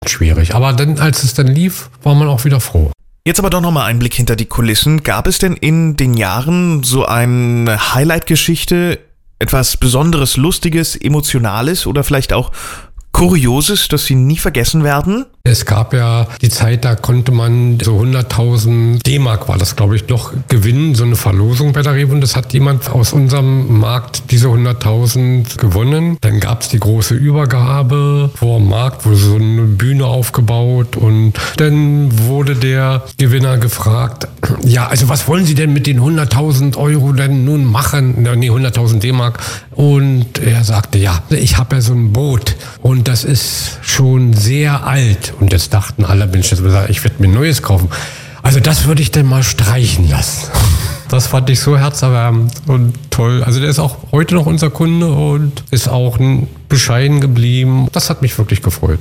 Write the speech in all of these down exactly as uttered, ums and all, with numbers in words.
schwierig. Aber dann, als es dann lief, war man auch wieder froh. Jetzt aber doch nochmal ein Blick hinter die Kulissen. Gab es denn in den Jahren so eine Highlight-Geschichte, etwas Besonderes, Lustiges, Emotionales oder vielleicht auch Kurioses, das Sie nie vergessen werden? Es gab ja die Zeit, da konnte man so hunderttausend D-Mark, war das glaube ich, noch gewinnen, so eine Verlosung bei der Rewe. Und das hat jemand aus unserem Markt diese hunderttausend gewonnen. Dann gab es die große Übergabe vor dem Markt, wurde so eine Bühne aufgebaut und dann wurde der Gewinner gefragt, ja, also was wollen Sie denn mit den hunderttausend Euro denn nun machen? Nee, hunderttausend D-Mark. Und er sagte, ja, ich habe ja so ein Boot und das ist schon sehr alt. Und jetzt dachten alle Menschen, ich werde mir ein neues kaufen. Also das würde ich dann mal streichen lassen. Das fand ich so herzerwärmend und toll. Also der ist auch heute noch unser Kunde und ist auch bescheiden geblieben. Das hat mich wirklich gefreut.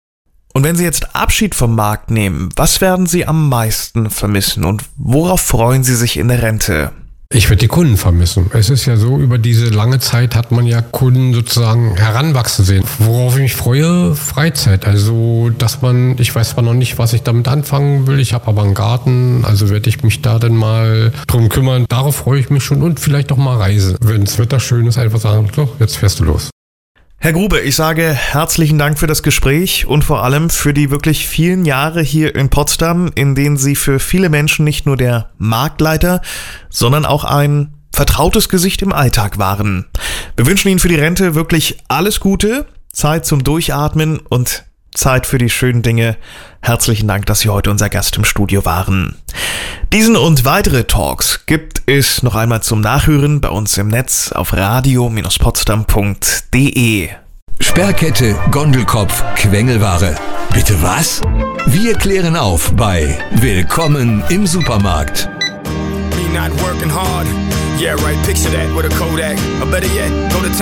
Und wenn Sie jetzt Abschied vom Markt nehmen, was werden Sie am meisten vermissen und worauf freuen Sie sich in der Rente? Ich werde die Kunden vermissen. Es ist ja so, über diese lange Zeit hat man ja Kunden sozusagen heranwachsen sehen. Worauf ich mich freue, Freizeit. Also, dass man, ich weiß zwar noch nicht, was ich damit anfangen will, ich habe aber einen Garten, also werde ich mich da dann mal drum kümmern. Darauf freue ich mich schon und vielleicht auch mal reisen. Wenn das Wetter schön ist, einfach sagen, so, jetzt fährst du los. Herr Grube, ich sage herzlichen Dank für das Gespräch und vor allem für die wirklich vielen Jahre hier in Potsdam, in denen Sie für viele Menschen nicht nur der Marktleiter, sondern auch ein vertrautes Gesicht im Alltag waren. Wir wünschen Ihnen für die Rente wirklich alles Gute, Zeit zum Durchatmen und Zeit für die schönen Dinge. Herzlichen Dank, dass Sie heute unser Gast im Studio waren. Diesen und weitere Talks gibt es noch einmal zum Nachhören bei uns im Netz auf radio Bindestrich potsdam Punkt de. Sperrkette, Gondelkopf, Quengelware. Bitte was? Wir klären auf bei Willkommen im Supermarkt. Me not working hard. Yeah, right, picture that with a Kodak. Or better yet, go to town.